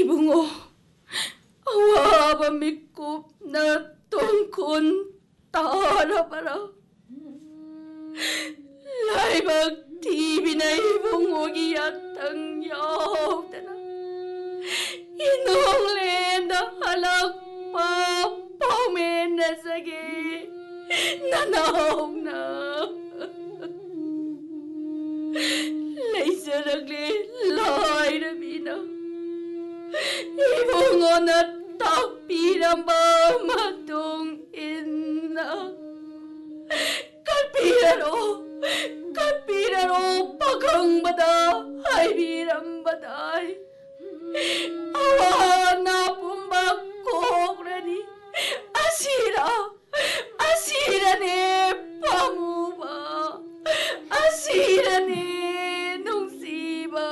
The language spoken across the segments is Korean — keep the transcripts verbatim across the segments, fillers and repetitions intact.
이붕어 아와바 믿고 나 똥콘 따라봐라 라이박 티비나 이붕어기야 당여대나 인홍랜다 할락파 포맨나사게 나나옥나 레이저락레 라이라미나 이붕어나 딱비란바 마동있나 kalpiraro kalpiraro pagangbada haybirambaday awana pumbakokrani asira asira ne pamuba asira ne nungsiba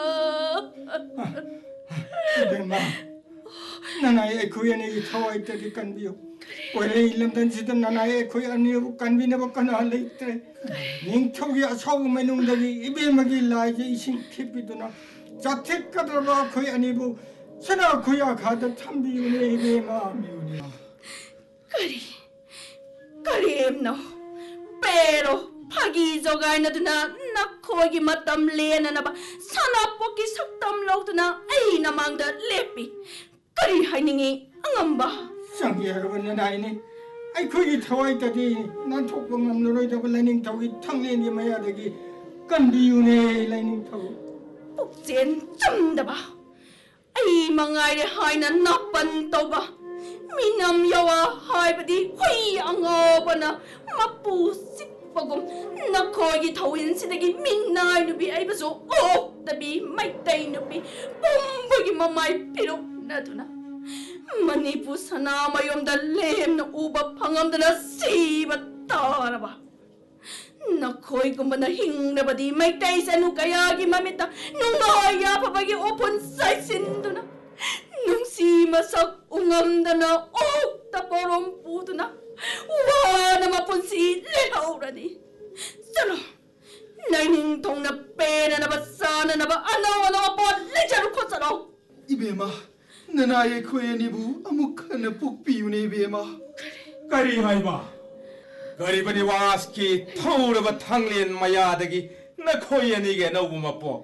마 나나의 구연에게 타와 있다기 간비요 원래 일름던 지든 나나의 구연이고 간비네고 까나 레이트레 닝초기야 소금의 농덕이 입에 먹일 나에게 이신 키비드나 자택가들과 구연이고 선아 구야 가득 참비운의 입에 마미운이야 까리 까리 엠노 pero 파기저가이나드나 나코기 마땀 레나나바 사나포기 석담 로드나 에이 나망다 레피 까리 하이닝이 angamba 상기 여러분은 나이니 아이 거기 타와 있다지 난 촉봉함 노래자고 라이닝 타오기 탕레니 마야 되기 간비운의 라이닝 타오 북젠 쯤다바 에이 망아이레 하이나 나쁜 떠바 미남 여와 하이바디 회이 ang어바나 마푸 식버금 나코기 타오인 시대기 민나이 누비 아이바소 오 다비 마이타이 누비 봄보기 마마이 피로 나두나 Manipu sana mayom da lem na uba pangam da na siba tara ba. Nakoy ko man na hing na ba di may tay sa nukayagi mamita nung naya pa bagi opon sa sindo na. Nung si masak ungam da na ok taporom puto na. Wa na mapon si lehaura ni. Salo, naining tong na pena na ba sana na ba anaw anaw po lejaru ko salo. 이베마 나나의 코에니부 아무카나 복비우네 이베마 까리 하이바 까리바니 와스키 타우르바 탕린 마야데기 나 코에니게 너부마뽀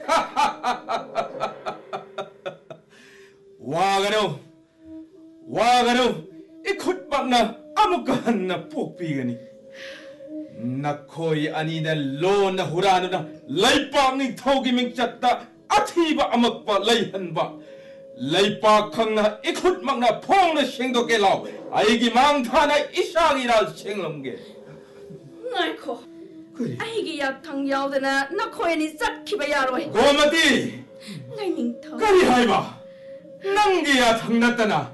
와가노 와가노 이 콧박나 아무카나 복비가니 나 코이 아니나 로나 후라누나 라이빵이 타우기 맹짰다 아티바 아먹바 라이한바 라이빠 캉나 이콧 막나 퐁나 생도게 라오 아이기 망타나 이상이라 생럼게 나이코 아이기 약탕 야오드나 나 코에니 싹키바 야로이 고마디 나이닝 터 까리 하이바 낭기야 탕났다나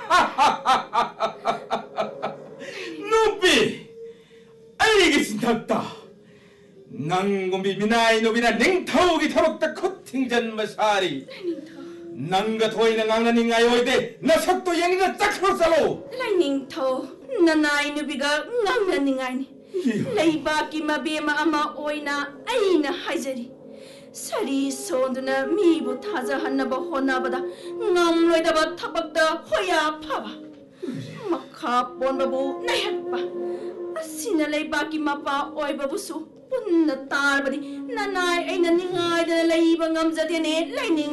누비 아이기 신탔다 낭고미 미나이 노비나 냉타오기 타록다 코팅전 마사리 nangga thoi na ngang na ningai oi de na sak to yang na chakro salo Lightning tho nanai nu biga ngang na ningai ni leiba ki mabema ama oina aina haijari sari sonduna mi bu thaja hanna ba hona bada ngam loi da ba thapak da hoya phaba makha bon babu nai ba asina leiba ki mapa oi babu su punna tar badi nanai aina ningai da leiba ngam jade ne lightning